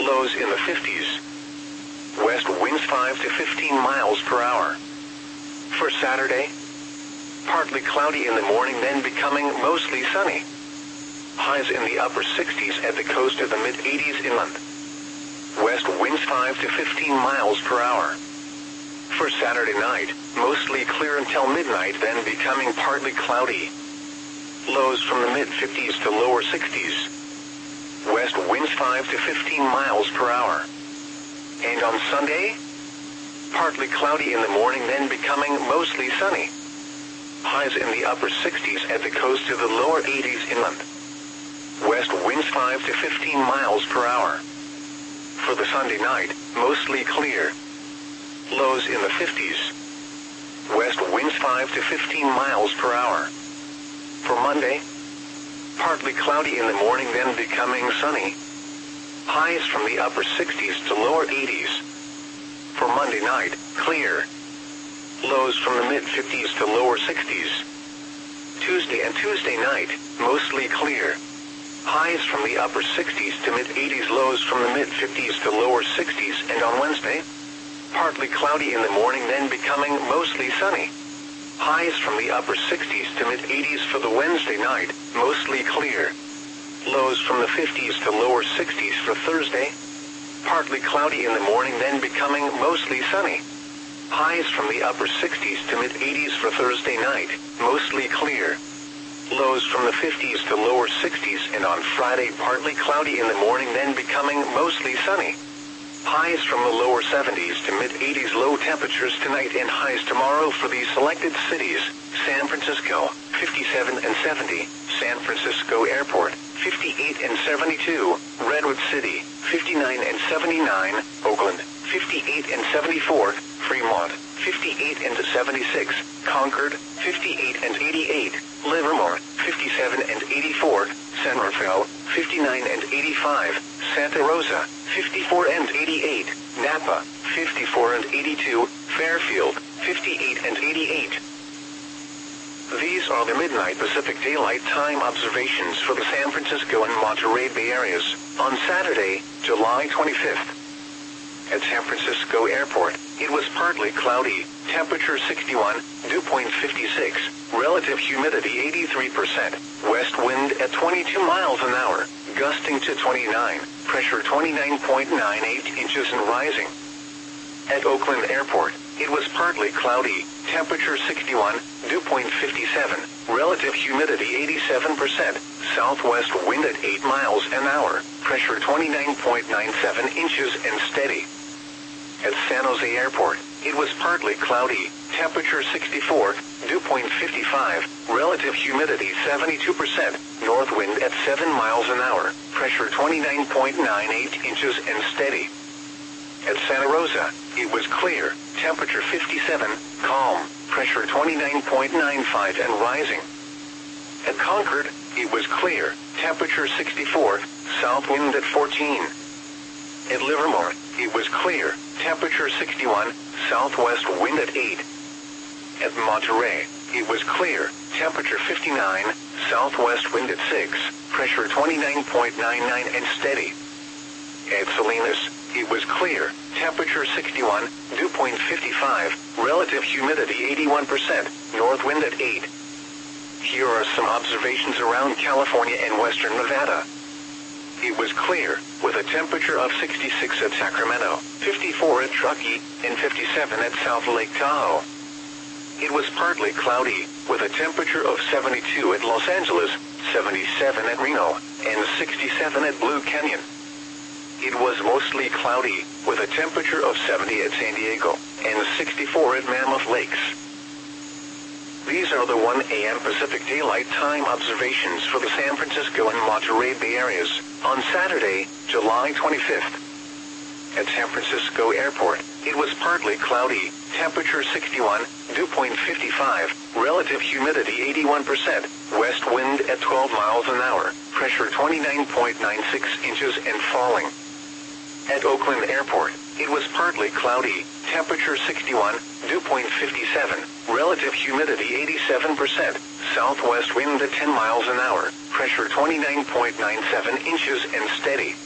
lows in the 50s. West winds 5 to 15 miles per hour. For Saturday, partly cloudy in the morning, then becoming mostly sunny. Highs in the upper 60s at the coast of the mid-80s inland. West winds 5 to 15 miles per hour. For Saturday night, mostly clear until midnight, then becoming partly cloudy. Lows from the mid-50s to lower 60s. West winds 5 to 15 miles per hour. And on Sunday, partly cloudy in the morning, then becoming mostly sunny. Highs in the upper 60s at the coast to the lower 80s inland. West winds 5 to 15 miles per hour. For the Sunday night, mostly clear. Lows in the 50s. West winds 5 to 15 miles per hour. For Monday, partly cloudy in the morning, then becoming sunny. Highs from the upper 60s to lower 80s. For Monday night, clear. Lows from the mid-50s to lower 60s. Tuesday and Tuesday night, mostly clear. Highs from the upper 60s to mid-80s, lows from the mid-50s to lower 60s, and on Wednesday, partly cloudy in the morning, then becoming mostly sunny. Highs from the upper 60s to mid-80s for the Wednesday night, mostly clear. Lows from the 50s to lower 60s for Thursday. Partly cloudy in the morning, then becoming mostly sunny. Highs from the upper 60s to mid-80s for Thursday night, mostly clear. Lows from the 50s to lower 60s, and on Friday partly cloudy in the morning, then becoming mostly sunny. Highs from the lower 70s to mid-80s, low temperatures tonight and highs tomorrow for these selected cities: San Francisco, 57 and 70, San Francisco Airport, 58 and 72, Redwood City, 59 and 79, Oakland, 58 and 74, Fremont, 58 and 76, Concord, 58 and 88, Livermore, 57 and 84, San Rafael, 59 and 85, Santa Rosa, 54 and 88, Napa, 54 and 82, Fairfield, 58 and 88. These are the midnight Pacific Daylight Time observations for the San Francisco and Monterey Bay areas on Saturday, July 25th. At San Francisco Airport, it was partly cloudy, temperature 61, dew point 56, relative humidity 83%, west wind at 22 miles an hour, gusting to 29, pressure 29.98 inches and rising. At Oakland Airport, it was partly cloudy, temperature 61, dew point 57, relative humidity 87%, southwest wind at 8 miles an hour, pressure 29.97 inches and steady. At San Jose Airport, it was partly cloudy, temperature 64, dew point 55, relative humidity 72%, north wind at 7 miles an hour, pressure 29.98 inches and steady. At Santa Rosa, it was clear, temperature 57, calm, pressure 29.95 and rising. At Concord, it was clear, temperature 64, south wind at 14. At Livermore, it was clear, temperature 61, southwest wind at 8. At Monterey, it was clear, temperature 59, southwest wind at 6, pressure 29.99 and steady. At Salinas, it was clear, temperature 61, dew point 55, relative humidity 81%, north wind at 8. Here are some observations around California and western Nevada. It was clear, with a temperature of 66 at Sacramento, 54 at Truckee, and 57 at South Lake Tahoe. It was partly cloudy, with a temperature of 72 at Los Angeles, 77 at Reno, and 67 at Blue Canyon. It was mostly cloudy, with a temperature of 70 at San Diego, and 64 at Mammoth Lakes. These are the 1 a.m. Pacific Daylight Time observations for the San Francisco and Monterey Bay areas on Saturday, July 25th. At San Francisco Airport, it was partly cloudy, temperature 61, dew point 55, relative humidity 81%, west wind at 12 miles an hour, pressure 29.96 inches and falling. At Oakland Airport, it was partly cloudy, temperature 61, dew point 57, relative humidity 87%, southwest wind at 10 miles an hour, pressure 29.97 inches and steady.